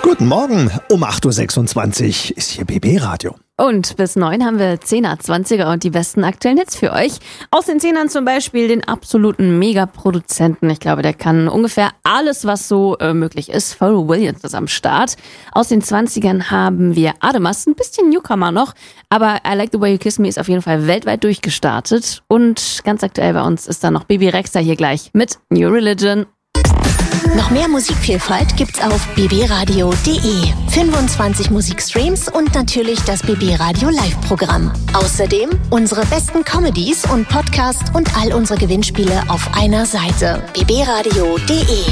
Guten Morgen, um 8.26 Uhr ist hier BB Radio. Und bis 9 haben wir 10er, 20er und die besten aktuellen Hits für euch. Aus den 10ern zum Beispiel den absoluten Mega-Produzenten. Ich glaube, der kann ungefähr alles, was so möglich ist. Pharrell Williams ist am Start. Aus den 20ern haben wir Ademas, ein bisschen Newcomer noch. Aber I Like the Way You Kiss Me ist auf jeden Fall weltweit durchgestartet. Und ganz aktuell bei uns ist dann noch Bibi Rexha hier gleich mit New Religion. Noch mehr Musikvielfalt gibt's auf bbradio.de. 25 Musikstreams und natürlich das BB Radio Live-Programm. Außerdem unsere besten Comedies und Podcasts und all unsere Gewinnspiele auf einer Seite. bbradio.de.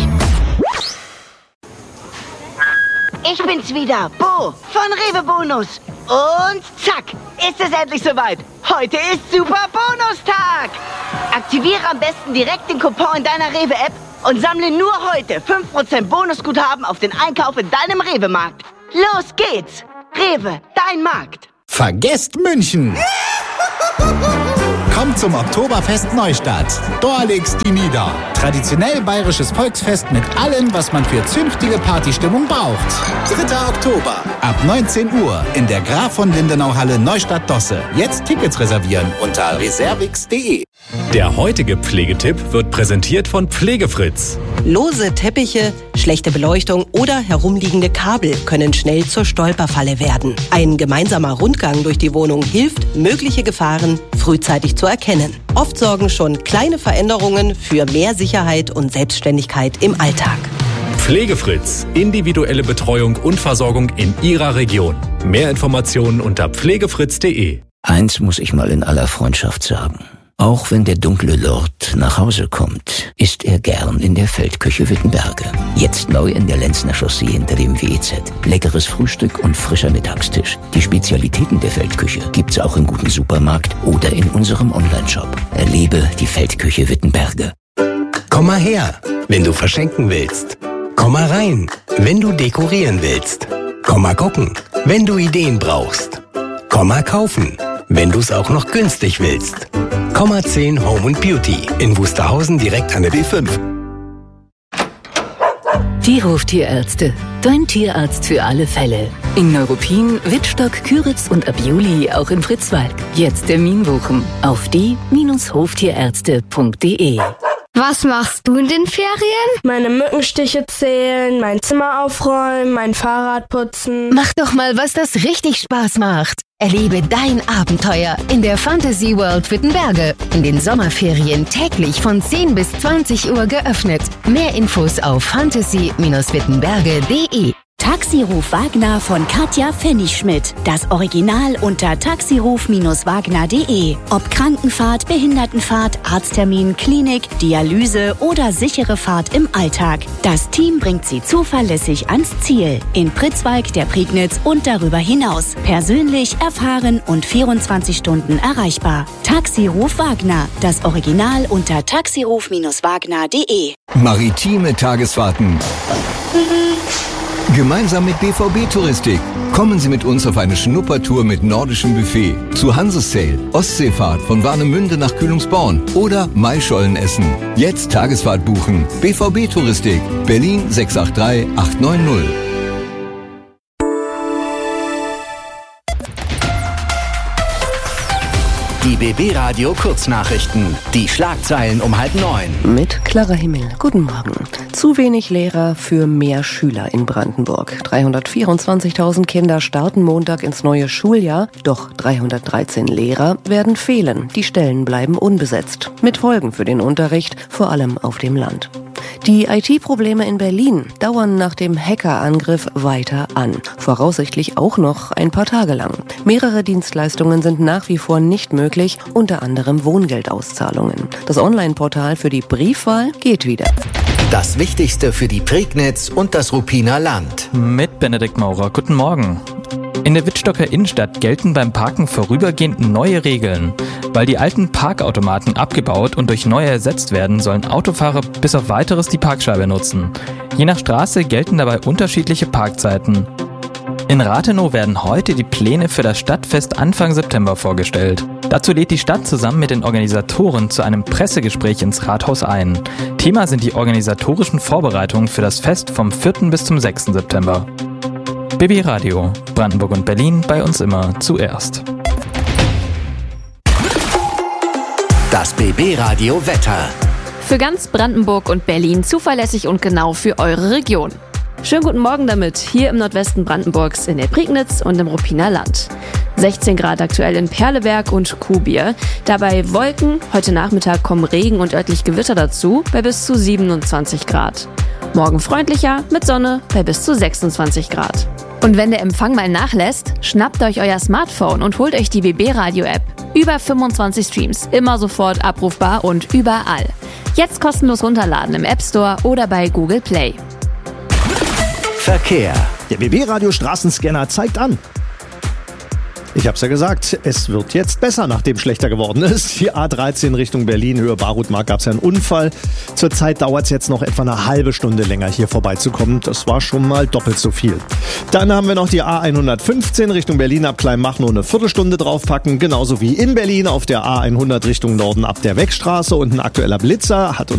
Ich bin's wieder, Bo von Rewe Bonus. Und zack, ist es endlich soweit. Heute ist Super Bonustag. Aktiviere am besten direkt den Coupon in deiner Rewe-App und sammle nur heute 5% Bonusguthaben auf den Einkauf in deinem Rewe-Markt. Los geht's! Rewe, dein Markt. Vergesst München! Kommt zum Oktoberfest Neustadt. Da legt's die nieder. Traditionell bayerisches Volksfest mit allem, was man für zünftige Partystimmung braucht. 3. Oktober, ab 19 Uhr in der Graf von Lindenau Halle Neustadt-Dosse. Jetzt Tickets reservieren unter reservix.de. Der heutige Pflegetipp wird präsentiert von Pflegefritz. Lose Teppiche, schlechte Beleuchtung oder herumliegende Kabel können schnell zur Stolperfalle werden. Ein gemeinsamer Rundgang durch die Wohnung hilft, mögliche Gefahren frühzeitig zu erkennen. Oft sorgen schon kleine Veränderungen für mehr Sicherheit und Selbstständigkeit im Alltag. Pflegefritz. Individuelle Betreuung und Versorgung in Ihrer Region. Mehr Informationen unter pflegefritz.de. Eins muss ich mal in aller Freundschaft sagen. Auch wenn der dunkle Lord nach Hause kommt, isst er gern in der Feldküche Wittenberge. Jetzt neu in der Lenzner Chaussee hinter dem WEZ. Leckeres Frühstück und frischer Mittagstisch. Die Spezialitäten der Feldküche gibt's auch im guten Supermarkt oder in unserem Onlineshop. Erlebe die Feldküche Wittenberge. Komm mal her, wenn du verschenken willst. Komm mal rein, wenn du dekorieren willst. Komm mal gucken, wenn du Ideen brauchst. Komm mal kaufen, wenn du es auch noch günstig willst. Komma 10 Home & Beauty in Wusterhausen direkt an der B5. Tierhof-Tierärzte. Dein Tierarzt für alle Fälle. In Neuruppin, Wittstock, Küritz und ab Juli auch in Fritzwalk. Jetzt Termin buchen auf die-hoftierärzte.de. Was machst du in den Ferien? Meine Mückenstiche zählen, mein Zimmer aufräumen, mein Fahrrad putzen. Mach doch mal, was das richtig Spaß macht. Erlebe dein Abenteuer in der Fantasy World Wittenberge. In den Sommerferien täglich von 10 bis 20 Uhr geöffnet. Mehr Infos auf fantasy-wittenberge.de. Taxiruf Wagner von Katja Pfennigschmidt. Das Original unter taxiruf-wagner.de. Ob Krankenfahrt, Behindertenfahrt, Arzttermin, Klinik, Dialyse oder sichere Fahrt im Alltag. Das Team bringt Sie zuverlässig ans Ziel. In Pritzwalk, der Prignitz und darüber hinaus. Persönlich, erfahren und 24 Stunden erreichbar. Taxiruf Wagner. Das Original unter taxiruf-wagner.de. Maritime Tagesfahrten. Gemeinsam mit BVB Touristik. Kommen Sie mit uns auf eine Schnuppertour mit nordischem Buffet zu Hansesail, Ostseefahrt von Warnemünde nach Kühlungsborn oder Maischolen essen. Jetzt Tagesfahrt buchen. BVB Touristik, Berlin 683 890. Die BB Radio Kurznachrichten. Die Schlagzeilen um 8:30. Mit Clara Himmel. Guten Morgen. Zu wenig Lehrer für mehr Schüler in Brandenburg. 324.000 Kinder starten Montag ins neue Schuljahr. Doch 313 Lehrer werden fehlen. Die Stellen bleiben unbesetzt. Mit Folgen für den Unterricht, vor allem auf dem Land. Die IT-Probleme in Berlin dauern nach dem Hackerangriff weiter an. Voraussichtlich auch noch ein paar Tage lang. Mehrere Dienstleistungen sind nach wie vor nicht möglich, unter anderem Wohngeldauszahlungen. Das Online-Portal für die Briefwahl geht wieder. Das Wichtigste für die Prignitz und das Ruppiner Land. Mit Benedikt Maurer. Guten Morgen. In der Wittstocker Innenstadt gelten beim Parken vorübergehend neue Regeln. Weil die alten Parkautomaten abgebaut und durch neue ersetzt werden, sollen Autofahrer bis auf Weiteres die Parkscheibe nutzen. Je nach Straße gelten dabei unterschiedliche Parkzeiten. In Rathenow werden heute die Pläne für das Stadtfest Anfang September vorgestellt. Dazu lädt die Stadt zusammen mit den Organisatoren zu einem Pressegespräch ins Rathaus ein. Thema sind die organisatorischen Vorbereitungen für das Fest vom 4. bis zum 6. September. BB Radio. Brandenburg und Berlin bei uns immer zuerst. Das BB Radio Wetter. Für ganz Brandenburg und Berlin zuverlässig und genau für eure Region. Schönen guten Morgen damit, hier im Nordwesten Brandenburgs, in der Prignitz und im Ruppiner Land. 16 Grad aktuell in Perleberg und Kuhbier. Dabei Wolken, heute Nachmittag kommen Regen und örtlich Gewitter dazu, bei bis zu 27 Grad. Morgen freundlicher, mit Sonne, bei bis zu 26 Grad. Und wenn der Empfang mal nachlässt, schnappt euch euer Smartphone und holt euch die BB Radio App. Über 25 Streams, immer sofort abrufbar und überall. Jetzt kostenlos runterladen im App Store oder bei Google Play. Verkehr. Der BB-Radio Straßenscanner zeigt an. Ich hab's ja gesagt, es wird jetzt besser, nachdem schlechter geworden ist. Die A13 Richtung Berlin, Höhe Barutmark, gab's ja einen Unfall. Zurzeit dauert's jetzt noch etwa eine halbe Stunde länger, hier vorbeizukommen. Das war schon mal doppelt so viel. Dann haben wir noch die A115 Richtung Berlin ab Kleinmach, nur eine Viertelstunde draufpacken. Genauso wie in Berlin auf der A100 Richtung Norden ab der Wegstraße. Und ein aktueller Blitzer hat uns